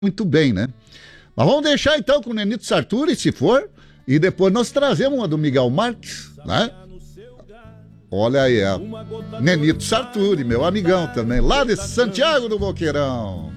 muito bem, né? Mas vamos deixar então com o Nenito Sarturi, se for, e depois nós trazemos uma do Miguel Marques, né? Olha aí, Nenito Sarturi, meu amigão também, lá de Santiago do Boqueirão.